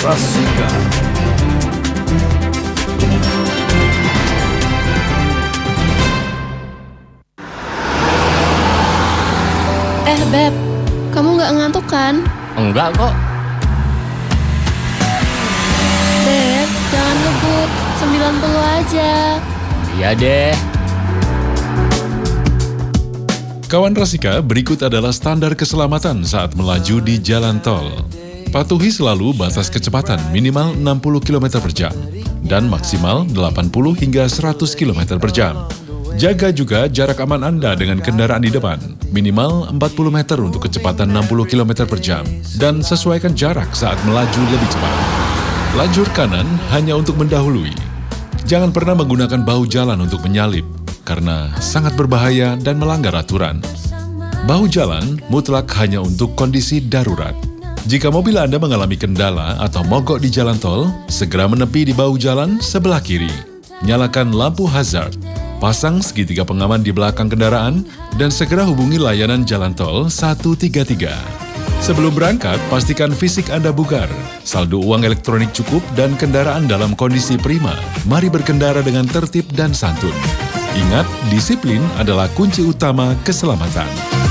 Rasika. Beb, kamu nggak ngantuk kan? Enggak kok. Beb, jangan ngebut, 90 aja. Iya deh. Kawan Rasika, berikut adalah standar keselamatan saat melaju di jalan tol. Patuhi selalu batas kecepatan minimal 60 km per jam dan maksimal 80 hingga 100 km per jam. Jaga juga jarak aman Anda dengan kendaraan di depan, minimal 40 meter untuk kecepatan 60 km per jam, dan sesuaikan jarak saat melaju lebih cepat. Lajur kanan hanya untuk mendahului. Jangan pernah menggunakan bahu jalan untuk menyalip, karena sangat berbahaya dan melanggar aturan. Bahu jalan mutlak hanya untuk kondisi darurat. Jika mobil Anda mengalami kendala atau mogok di jalan tol, segera menepi di bahu jalan sebelah kiri. Nyalakan lampu hazard. Pasang segitiga pengaman di belakang kendaraan, dan segera hubungi layanan jalan tol 133. Sebelum berangkat, pastikan fisik Anda bugar, saldo uang elektronik cukup, dan kendaraan dalam kondisi prima. Mari berkendara dengan tertib dan santun. Ingat, disiplin adalah kunci utama keselamatan.